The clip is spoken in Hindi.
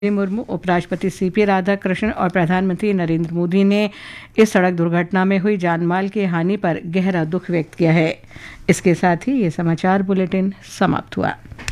मुर्मू, उपराष्ट्रपति सीपी राधाकृष्णन और प्रधानमंत्री नरेंद्र मोदी ने इस सड़क दुर्घटना में हुई जानमाल की हानि पर गहरा दुख व्यक्त किया है। इसके साथ ही ये समाचार बुलेटिन समाप्त हुआ।